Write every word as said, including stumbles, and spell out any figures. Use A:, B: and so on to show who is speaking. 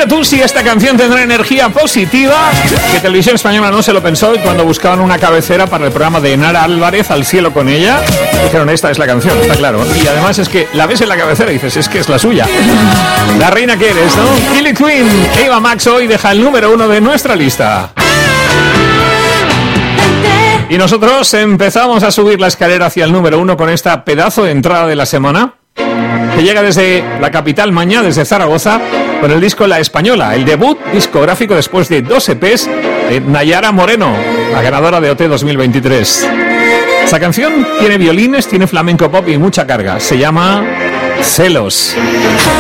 A: Mira tú si esta canción tendrá energía positiva, que Televisión Española no se lo pensó y cuando buscaban una cabecera para el programa de Enara Álvarez, Al cielo con ella, dijeron, esta es la canción, está claro. Y además es que la ves en la cabecera y dices, es que es la suya. La reina que eres, ¿no? Killer Queen, Eva Max hoy deja el número uno de nuestra lista. Y nosotros empezamos a subir la escalera hacia el número uno con esta pedazo de entrada de la semana, que llega desde la capital maña, desde Zaragoza, con el disco La Española, el debut discográfico después de dos E Pes de Nayara Moreno, la ganadora de O T dos mil veintitrés. Esta canción tiene violines, tiene flamenco pop y mucha carga. Se llama Celos.